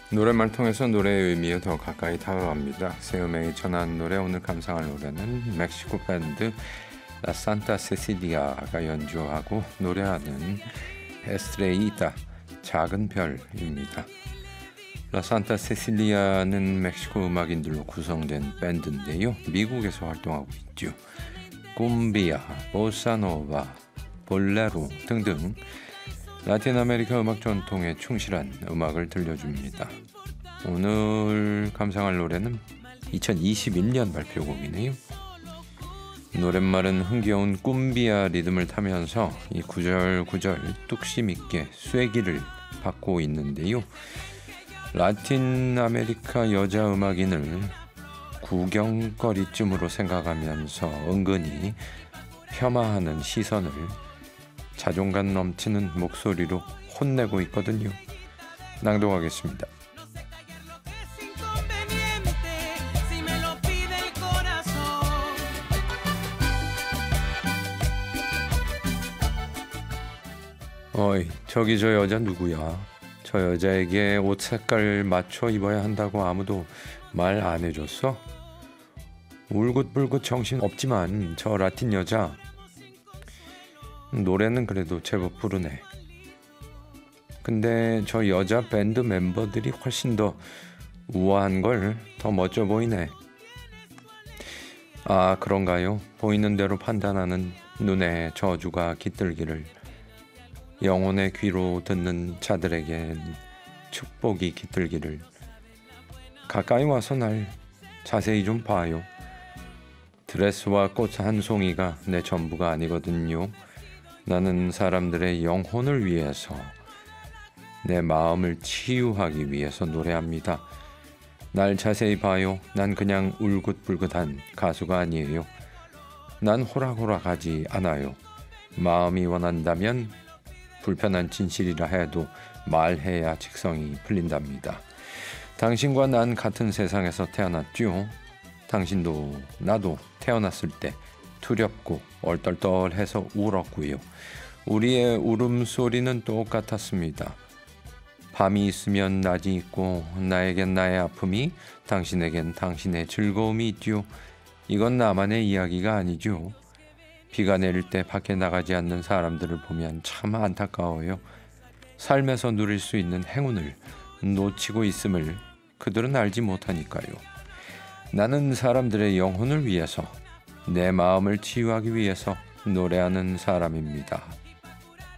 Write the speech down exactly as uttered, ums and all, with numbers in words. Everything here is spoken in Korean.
노랫말 통해서 노래의 의미에 더 가까이 다가갑니다. 세음에 전한 노래, 오늘 감상할 노래는 멕시코 밴드 라 산타 세실리아가 연주하고 노래하는 에스트레이다, 작은 별입니다. 라 산타 세실리아는 멕시코 음악인들로 구성된 밴드인데요. 미국에서 활동하고 있죠. 쿰비아, 보사노바, 볼레로 등등 라틴 아메리카 음악 전통에 충실한 음악을 들려줍니다. 오늘 감상할 노래는 이천이십일 년 발표곡이네요. 노랫말은 흥겨운 쿰비아 리듬을 타면서 이 구절구절 뚝심 있게 쐐기를 받고 있는데요. 라틴 아메리카 여자 음악인을 구경거리쯤으로 생각하면서 은근히 폄하하는 시선을 자존감 넘치는 목소리로 혼내고 있거든요. 낭독하겠습니다. 어이, 저기 저 여자 누구야? 저 여자에게 옷 색깔 맞춰 입어야 한다고 아무도 말 안 해줬어? 울긋불긋 정신 없지만 저 라틴 여자 노래는 그래도 제법 부르네. 근데 저 여자 밴드 멤버들이 훨씬 더 우아한 걸 더 멋져 보이네. 아, 그런가요? 보이는 대로 판단하는 눈에 저주가 깃들기를, 영혼의 귀로 듣는 자들에겐 축복이 깃들기를. 가까이 와서 날 자세히 좀 봐요. 드레스와 꽃 한 송이가 내 전부가 아니거든요. 나는 사람들의 영혼을 위해서, 내 마음을 치유하기 위해서 노래합니다. 날 자세히 봐요. 난 그냥 울긋불긋한 가수가 아니에요. 난 호락호락하지 않아요. 마음이 원한다면 불편한 진실이라 해도 말해야 직성이 풀린답니다. 당신과 난 같은 세상에서 태어났죠. 당신도 나도 태어났을 때 두렵고 얼떨떨해서 울었고요. 우리의 울음소리는 똑같았습니다. 밤이 있으면 낮이 있고, 나에겐 나의 아픔이, 당신에겐 당신의 즐거움이 있죠. 이건 나만의 이야기가 아니죠. 비가 내릴 때 밖에 나가지 않는 사람들을 보면 참 안타까워요. 삶에서 누릴 수 있는 행운을 놓치고 있음을 그들은 알지 못하니까요. 나는 사람들의 영혼을 위해서, 내 마음을 치유하기 위해서 노래하는 사람입니다.